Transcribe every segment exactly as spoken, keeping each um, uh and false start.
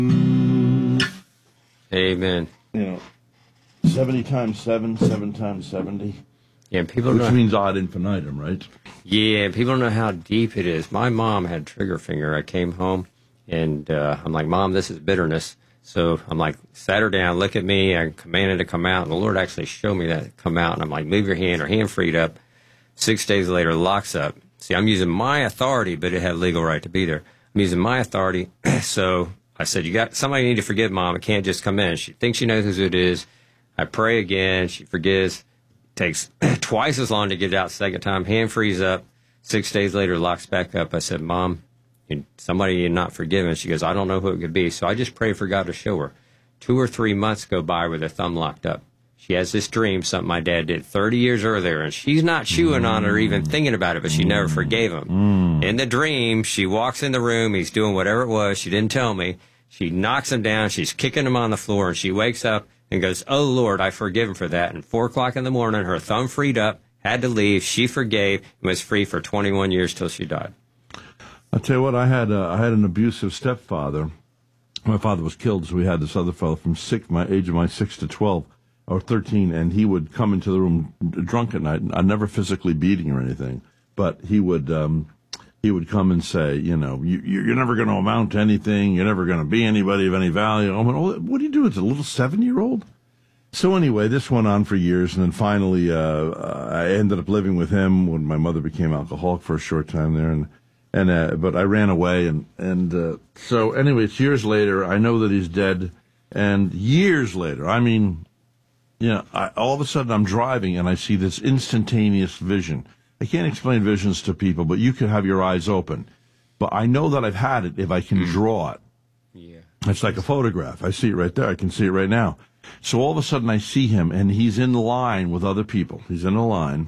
Amen. You know, seventy times seven, seven times seventy. Yeah, people Which know, means odd infinitum, right? Yeah, people don't know how deep it is. My mom had trigger finger. I came home, and uh, I'm like, Mom, this is bitterness. So I'm like, sat her down, look at me. I commanded to come out, and the Lord actually showed me that come out. And I'm like, move your hand. Her hand freed up. Six days later, locks up. See, I'm using my authority, but it had legal right to be there. I'm using my authority. So I said, you got somebody you need to forgive, Mom. It can't just come in. She thinks she knows who it is. I pray again. She forgives. Takes twice as long to get it out second time. Hand frees up. Six days later, locks back up. I said, Mom, somebody you're not forgiven. She goes, I don't know who it could be. So I just prayed for God to show her. Two or three months go by with her thumb locked up. She has this dream, something my dad did thirty years earlier, and she's not chewing on it or even thinking about it, but she never forgave him. Mm. In the dream, she walks in the room. He's doing whatever it was. She didn't tell me. She knocks him down. She's kicking him on the floor, and she wakes up and goes, oh, Lord, I forgive him for that. And four o'clock in the morning, her thumb freed up, had to leave. She forgave and was free for twenty-one years till she died. I'll tell you what, I had uh, I had an abusive stepfather. My father was killed, so we had this other fellow from six, my age of my six to twelve or thirteen, and he would come into the room drunk at night. I never physically beating or anything, but he would um, he would come and say, you know, you, you're never going to amount to anything. You're never going to be anybody of any value. I went, oh, what do you do? It's a little seven-year-old. So anyway, this went on for years, and then finally uh, I ended up living with him when my mother became alcoholic for a short time there, and and uh, but I ran away, and and uh, so anyway, it's years later. I know that he's dead, and years later, I mean, you know, I, all of a sudden I'm driving and I see this instantaneous vision. I can't explain visions to people, but you can have your eyes open. But I know that I've had it if I can draw it. Yeah, it's like a photograph. I see it right there. I can see it right now. So all of a sudden I see him, and he's in line with other people. He's in a line,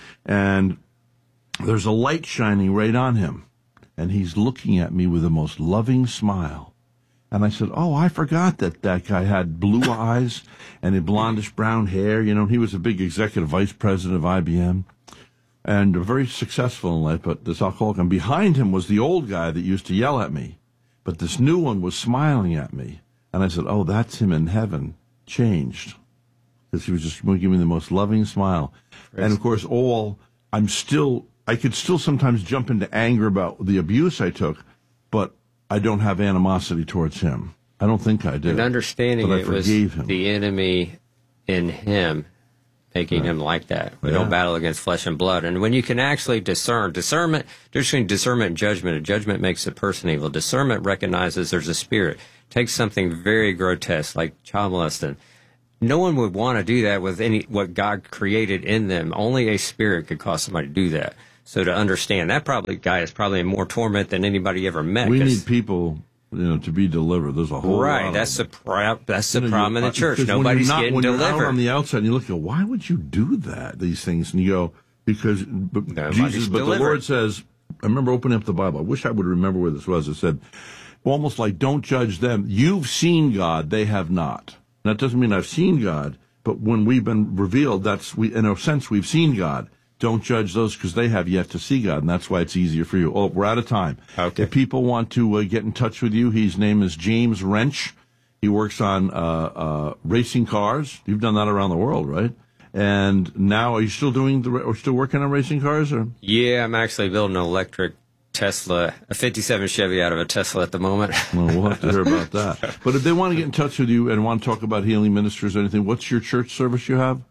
and there's a light shining right on him, and he's looking at me with the most loving smile. And I said, oh, I forgot that that guy had blue eyes and a blondish brown hair. You know, he was a big executive vice president of I B M and very successful in life, but this alcoholic. And behind him was the old guy that used to yell at me, but this new one was smiling at me. And I said, oh, that's him in heaven. Changed, because he was just giving me the most loving smile. Praise and of course, all I'm still, I could still sometimes jump into anger about the abuse I took, but I don't have animosity towards him. I don't think I did. And understanding but it was him. the enemy in him making right. him like that. We yeah. don't battle against flesh and blood. And when you can actually discern, discernment, there's between discernment and judgment. And judgment makes a person evil. Discernment recognizes there's a spirit. Takes something very grotesque like child molesting. No one would want to do that with any what God created in them. Only a spirit could cause somebody to do that. So to understand, that probably guy is probably in more torment than anybody ever met. We need people, you know, to be delivered. There's a whole right. lot that's of the pro- that's the you know, problem you, in the church. when Nobody's not, getting when delivered. You're out on the outside, and you look at, why would you do that? These things, and you go, because but Jesus. But delivered. The Lord says, I remember opening up the Bible. I wish I would remember where this was. It said, almost like, don't judge them. You've seen God; they have not. That doesn't mean I've seen God, but when we've been revealed, that's we in a sense we've seen God. Don't judge those because they have yet to see God, and that's why it's easier for you. Oh, we're out of time. Okay. If people want to uh, get in touch with you, his name is James Wrench. He works on uh, uh, racing cars. You've done that around the world, right? And now, are you still doing the? Or still working on racing cars? Or yeah, I'm actually building an electric Tesla, a fifty-seven Chevy out of a Tesla at the moment. Well, we'll have to hear about that. But if they want to get in touch with you and want to talk about healing ministers or anything, what's your church service you have?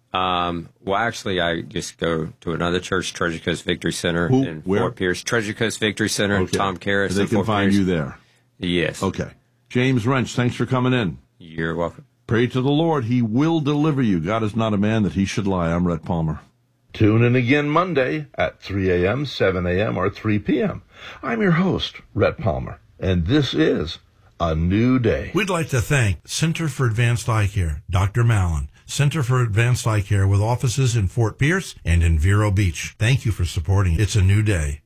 Um, well, actually, I just go to another church, Treasure Coast Victory Center Who? in Where? Fort Pierce. Treasure Coast Victory Center, Okay. Tom Karras. They in can Fort find Pierce. you there. Yes. Okay. James Wrench, thanks for coming in. You're welcome. Pray to the Lord. He will deliver you. God is not a man that he should lie. I'm Rhett Palmer. Tune in again Monday at three a.m., seven a.m., or three p.m. I'm your host, Rhett Palmer, and this is A New Day. We'd like to thank Center for Advanced Eye Care, Doctor Mallon, Center for Advanced Eye Care with offices in Fort Pierce and in Vero Beach. Thank you for supporting It's a New Day.